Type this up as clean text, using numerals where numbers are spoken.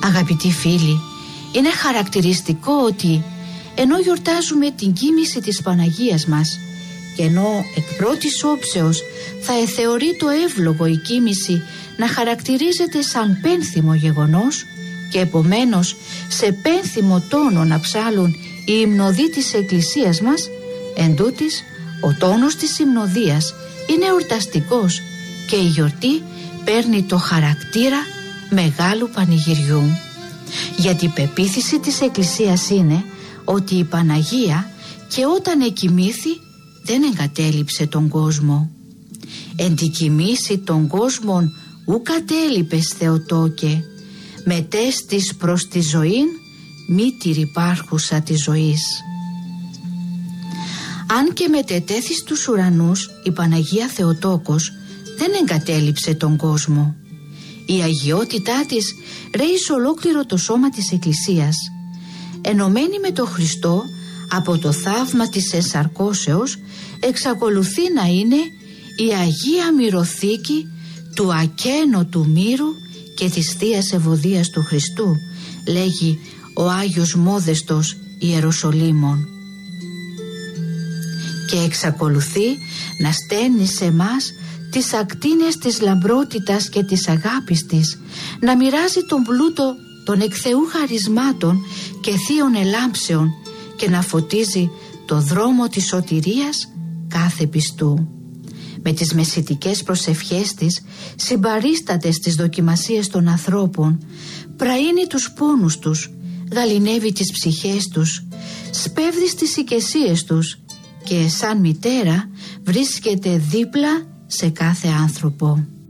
Αγαπητοί φίλοι, είναι χαρακτηριστικό ότι ενώ γιορτάζουμε την κοίμηση της Παναγίας μας και ενώ εκ πρώτης όψεως θα εθεωρεί το εύλογο η κοίμηση να χαρακτηρίζεται σαν πένθυμο γεγονός και επομένως σε πένθυμο τόνο να ψάλουν οι υμνοδοί της Εκκλησίας μας, εντούτοις ο τόνος της υμνοδίας είναι εορταστικός και η γιορτή παίρνει το χαρακτήρα μεγάλου πανηγυριού. Γιατί η πεποίθηση της Εκκλησίας είναι ότι η Παναγία και όταν εκοιμήθη δεν εγκατέλειψε τον κόσμο. Εν τη κοιμήσει των κόσμων ου κατέλειπες Θεοτόκε, μετέστης προς τη ζωήν μήτηρ υπάρχουσα της ζωής. Αν και μετετέθη στους ουρανούς, η Παναγία Θεοτόκος δεν εγκατέλειψε τον κόσμο. Η αγιότητά της ρέει σε ολόκληρο το σώμα της Εκκλησίας. Ενωμένη με τον Χριστό από το θαύμα της ενσαρκώσεως, εξακολουθεί να είναι η Αγία Μυροθήκη του ακένωτου μύρου και της Θείας Ευωδίας του Χριστού, λέγει ο Άγιος Μόδεστος Ιεροσολύμων. Και εξακολουθεί να στέλνει σε εμάς τις ακτίνες της λαμπρότητας και της αγάπης της, να μοιράζει τον πλούτο των εκ Θεού χαρισμάτων και θείων ελάμψεων και να φωτίζει το δρόμο της σωτηρίας κάθε πιστού. Με τις μεσητικές προσευχές της συμπαρίσταται στις δοκιμασίες των ανθρώπων, πραίνει τους πόνους τους, γαληνεύει τις ψυχές τους, σπέβδει στις οικεσίες τους και σαν μητέρα βρίσκεται δίπλα σε κάθε άνθρωπο.